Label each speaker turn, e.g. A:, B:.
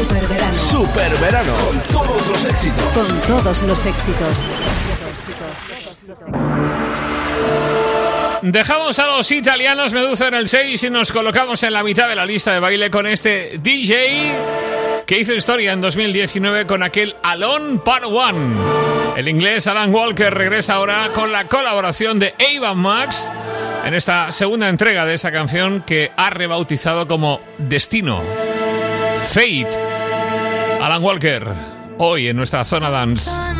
A: Superverano.
B: Superverano. Con todos los éxitos.
A: Con todos los éxitos.
C: Dejamos a los italianos Medusa en el 6 y nos colocamos en la mitad de la lista de baile con este DJ que hizo historia en 2019 con aquel Alone Part 1. El inglés Alan Walker regresa ahora con la colaboración de Ava Max en esta segunda entrega de esa canción que ha rebautizado como Destino. Fate. Alan Walker, hoy en nuestra zona dance.